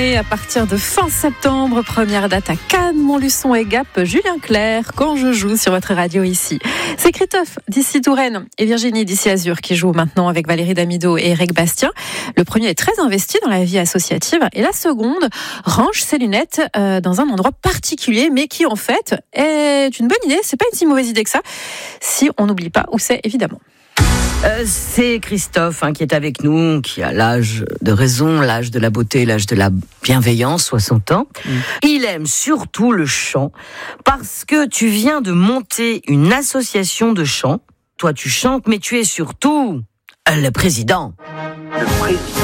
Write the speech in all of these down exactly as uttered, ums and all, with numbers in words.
Et à partir de fin septembre, première date à Cannes, Montluçon et Gap, Julien Clerc, Quand je joue sur votre radio ici. C'est Christophe d'ici Touraine et Virginie d'ici Azur qui jouent maintenant avec Valérie Damido et Eric Bastien. Le premier est très investi dans la vie associative et la seconde range ses lunettes euh, dans un endroit particulier mais qui en fait est une bonne idée. C'est pas une si mauvaise idée que ça si on n'oublie pas où c'est évidemment. Euh, c'est Christophe hein, qui est avec nous, qui a l'âge de raison, l'âge de la beauté, l'âge de la bienveillance, soixante ans. Mmh. Il aime surtout le chant parce que tu viens de monter une association de chant. Toi, tu chantes, mais tu es surtout le président. Le président.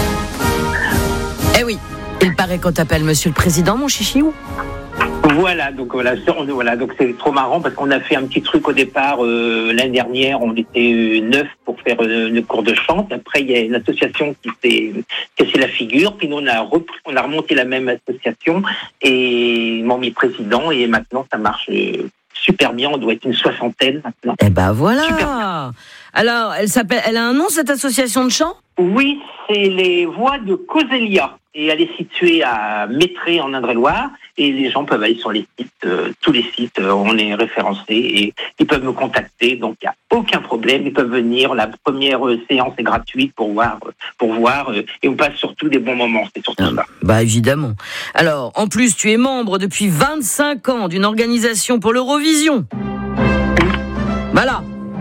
Eh oui, il paraît qu'on t'appelle Monsieur le Président, mon chichiou. Voilà, donc voilà, voilà, donc c'est trop marrant parce qu'on a fait un petit truc au départ euh, l'année dernière. On était euh, neuf pour faire euh, le cours de chant. Après, il y a une association qui s'est cassé la figure. Puis nous, on a repris, on a remonté la même association et ils m'ont mis président. Et maintenant, ça marche euh, super bien. On doit être une soixantaine maintenant. Eh ben voilà. Alors, elle s'appelle, elle a un nom cette association de chant ? Oui, c'est les Voix de Causelia. Et elle est située à Métré en Indre-et-Loire. Et les gens peuvent aller sur les sites, euh, tous les sites, euh, on est référencés et ils peuvent me contacter. Donc, il n'y a aucun problème. Ils peuvent venir. La première euh, séance est gratuite pour voir. Euh, pour voir euh, et on passe surtout des bons moments. C'est surtout ah, ça. Bah, évidemment. Alors, en plus, tu es membre depuis vingt-cinq ans d'une organisation pour l'Eurovision. Voilà.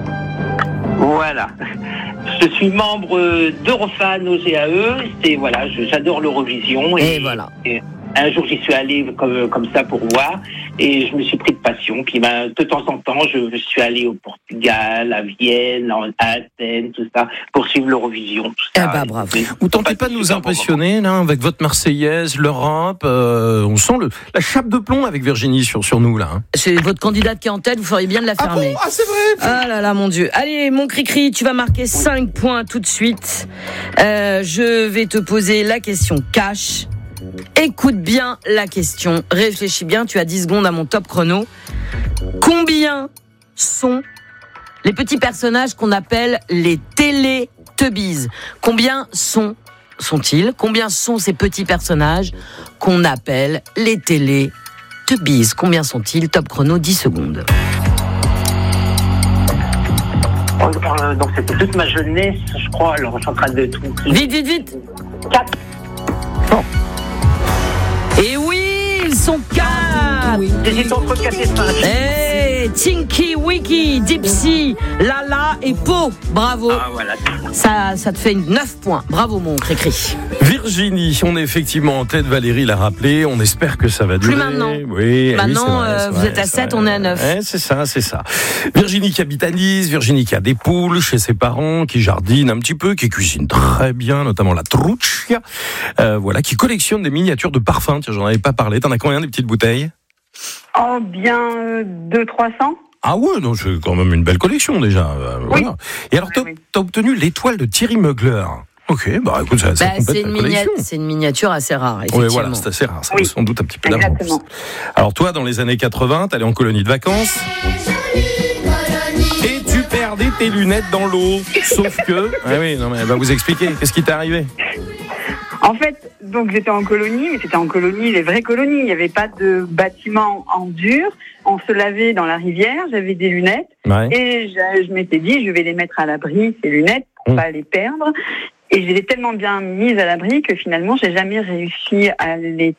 Voilà. Je suis membre d'Eurofan au G A E. C'est, voilà, je, j'adore l'Eurovision. Et, et voilà. Et, un jour, j'y suis allé comme, comme ça pour voir et je me suis pris de passion. Puis ben, de temps en temps, je, je suis allé au Portugal, à Vienne, à Athènes, tout ça, pour suivre l'Eurovision. Tout ça. Eh ben, bravo. Vous tentez pas de nous impressionner là, avec votre Marseillaise, l'Europe. Euh, on sent le, la chape de plomb avec Virginie sur, sur nous là. Hein. C'est votre candidate qui est en tête, vous feriez bien de la fermer. Ah bon ? Ah, c'est vrai ? Ah là là, mon Dieu. Allez, mon cri-cri, tu vas marquer oui. cinq points tout de suite. Euh, je vais te poser la question cash. Écoute bien la question, réfléchis bien, tu as dix secondes à mon top chrono. Combien sont les petits personnages qu'on appelle les Teletubbies ? Combien sont, sont-ils ? Combien sont ces petits personnages qu'on appelle les Teletubbies ? Combien sont-ils ? Top chrono, dix secondes. Euh, donc c'était toute ma jeunesse, je crois, alors je suis en train de tout... Vite, vite, vite ! Quatre. Bon. Et oui, ils sont quatre. Oui. J'hésite entre quatre et cinq. Hey, Tinky, Wiki, Dipsy, Lala et Po. Bravo. Ah, voilà. Ça, ça te fait neuf points. Bravo, mon cri-cri. Virginie, on est effectivement en tête. Valérie l'a rappelé. On espère que ça va durer. Plus maintenant. Oui, maintenant, oui, euh, vous vrai, êtes à sept, on est à neuf. Ouais, c'est ça, c'est ça. Virginie qui habite à Nice, Virginie qui a des poules chez ses parents, qui jardine un petit peu, qui cuisine très bien, notamment la truccia. Euh, voilà, qui collectionne des miniatures de parfums. Tiens, j'en avais pas parlé. T'en as combien des petites bouteilles ? Oh, bien euh, deux cents trois cents. Ah ouais, non, c'est quand même une belle collection déjà. Euh, oui. Voilà. Et alors, t'as, oui, oui. t'as obtenu l'étoile de Thierry Mugler. Ok, bah écoute, ça, ça bah, complète c'est, une la collection. miniature, c'est une miniature assez rare, effectivement. Oui, voilà, c'est assez rare. Ça oui. vaut sans doute un petit peu Exactement. d'avance. Alors toi, dans les années quatre-vingts, t'allais en colonie de vacances. Et tu perdais tes lunettes dans l'eau. Sauf que... Ah oui, non mais elle va vous expliquer. Qu'est-ce qui t'est arrivé ? En fait, donc j'étais en colonie, mais c'était en colonie, les vraies colonies. Il n'y avait pas de bâtiment en dur. On se lavait dans la rivière. J'avais des lunettes. Ouais. Et je, je m'étais dit, je vais les mettre à l'abri, ces lunettes, pour mmh. pas les perdre. Et je les ai tellement bien mises à l'abri que finalement, j'ai jamais réussi à les